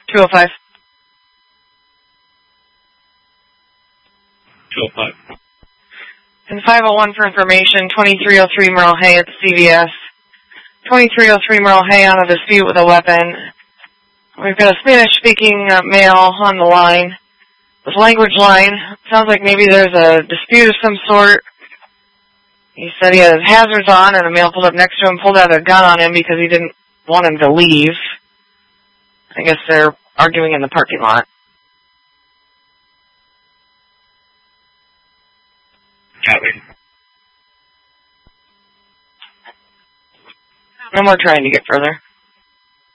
205. 205. And 501 for information, 2303 Merle Hay at the CVS. 2303 Merle Hay on a dispute with a weapon. We've got a Spanish-speaking male on the line. With language line, sounds like maybe there's a dispute of some sort. He said he had his hazards on, and a male pulled up next to him, pulled out a gun on him because he didn't want him to leave. I guess they're arguing in the parking lot. Copy. No more trying to get further.